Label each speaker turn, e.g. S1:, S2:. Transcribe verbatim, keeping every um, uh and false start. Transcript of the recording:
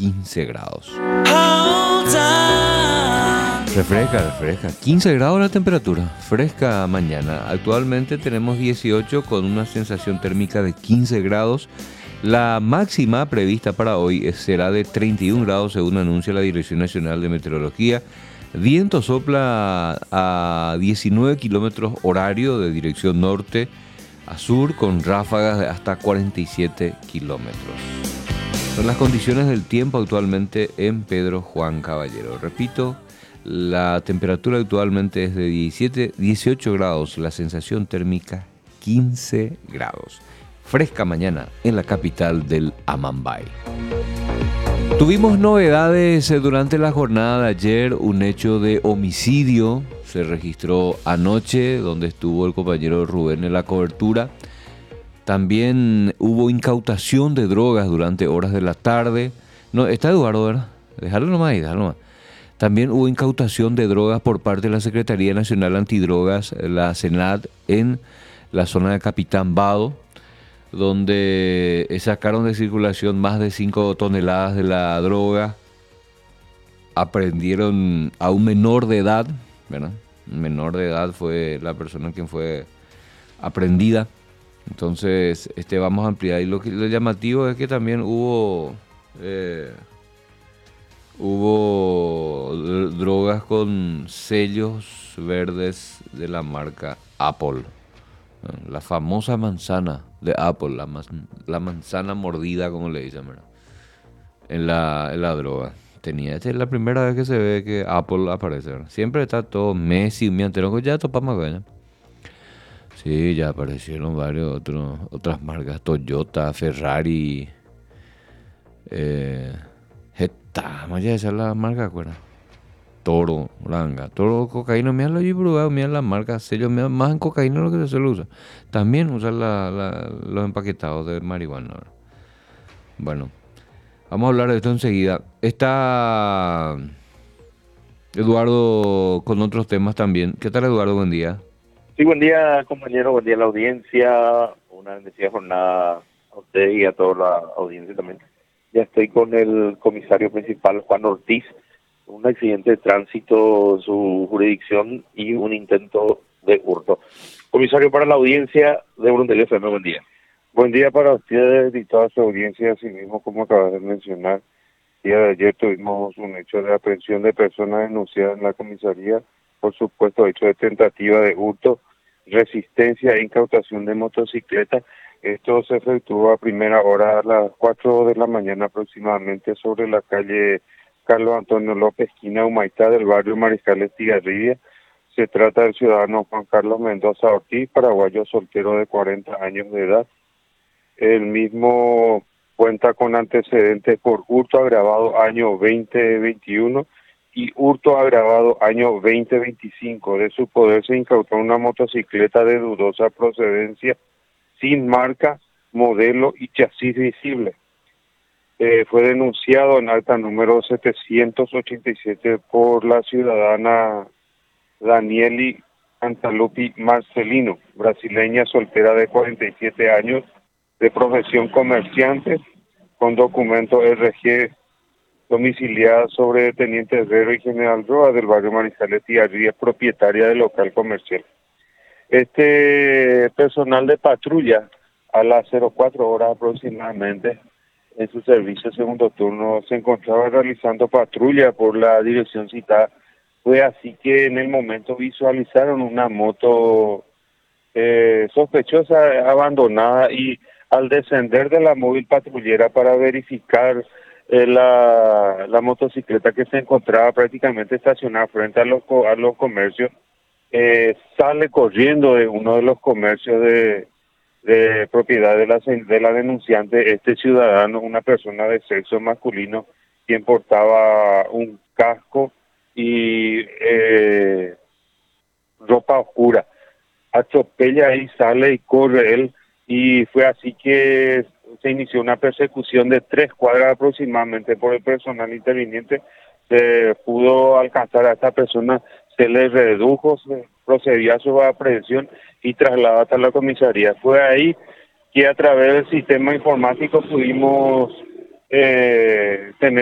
S1: quince grados. Refresca, refresca. quince grados la temperatura, fresca mañana. Actualmente tenemos dieciocho con una sensación térmica de quince grados. La máxima prevista para hoy será de treinta y un grados según anuncia la Dirección Nacional de Meteorología. Viento sopla a diecinueve kilómetros horario de dirección norte a sur con ráfagas de hasta cuarenta y siete kilómetros. Son las condiciones del tiempo actualmente en Pedro Juan Caballero. Repito, la temperatura actualmente es de diecisiete, dieciocho grados, la sensación térmica quince grados. Fresca mañana en la capital del Amambay. Tuvimos novedades durante la jornada de ayer, un hecho de homicidio se registró anoche donde estuvo el compañero Rubén en la cobertura. También hubo incautación de drogas durante horas de la tarde. No, está Eduardo, ¿verdad? Déjalo nomás ahí, déjalo nomás. También hubo incautación de drogas por parte de la Secretaría Nacional Antidrogas, la SENAT, en la zona de Capitán Vado, donde sacaron de circulación más de cinco toneladas de la droga. Aprendieron a un menor de edad, ¿verdad? Un menor de edad fue la persona quien fue aprendida. Entonces, este, vamos a ampliar. Y lo, que, lo llamativo es que también hubo... Eh, Hubo drogas con sellos verdes de la marca Apple. La famosa manzana de Apple, la, la manzana mordida, como le dicen, ¿verdad? En la, en la droga. Tenía, esta es la primera vez que se ve que Apple aparece, ¿verdad? Siempre está todo Messi, mi antero, ya topamos acá, ¿ya? Sí, ya aparecieron varios otros, otras marcas, Toyota, Ferrari, eh... Jetta, más ya esa es la marca, ¿acuerdas? Toro, Langa, Toro, cocaína, mira lo yo probado, mira la marca, sellos, más en cocaína lo que se suele usar. También usan la, la, los empaquetados de marihuana. ¿Verdad? Bueno, vamos a hablar de esto enseguida. Está Eduardo con otros temas también. ¿Qué tal, Eduardo? Buen día.
S2: Sí, buen día, compañero, buen día a la audiencia. Una bendecida jornada a usted y a toda la audiencia también. Ya estoy con el comisario principal, Juan Ortiz. Un accidente de tránsito en su jurisdicción y un intento de hurto. Comisario, para la audiencia de Brundelio F M, buen día.
S3: Buen día para ustedes y toda su audiencia, así mismo como acabas de mencionar. El día de ayer tuvimos un hecho de aprehensión de personas denunciadas en la comisaría por supuesto hecho de tentativa de hurto, resistencia e incautación de motocicleta. Esto se efectuó a primera hora, a las cuatro de la mañana aproximadamente, sobre la calle Carlos Antonio López, esquina Humaitá, del barrio Mariscal Estigarribia. Se trata del ciudadano Juan Carlos Mendoza Ortiz, paraguayo soltero de cuarenta años de edad. El mismo cuenta con antecedentes por hurto agravado año veinte veintiuno y hurto agravado año veinte veinticinco. De su poder se incautó una motocicleta de dudosa procedencia, sin marca, modelo y chasis visible. Eh, fue denunciado en acta número setecientos ochenta y siete por la ciudadana Danieli Antalupi Marcelino, brasileña soltera de cuarenta y siete años, de profesión comerciante, con documento R G, domiciliada sobre Teniente Herrero y General Roa del barrio Mariscal Estigarribia, propietaria del local comercial. Este personal de patrulla, a las cuatro horas aproximadamente, en su servicio segundo turno, se encontraba realizando patrulla por la dirección citada. Fue así que en el momento visualizaron una moto eh, sospechosa abandonada, y al descender de la móvil patrullera para verificar eh, la, la motocicleta que se encontraba prácticamente estacionada frente a los, a los comercios, eh, sale corriendo de uno de los comercios de, de propiedad de la, de la denunciante, este ciudadano, una persona de sexo masculino, quien portaba un casco y eh, ropa oscura. Atropella y sale y corre él, y fue así que se inició una persecución de tres cuadras aproximadamente por el personal interviniente. Se pudo alcanzar a esta persona, se le redujo, se procedía a su aprehensión y trasladado hasta la comisaría. Fue ahí que a través del sistema informático pudimos eh, tener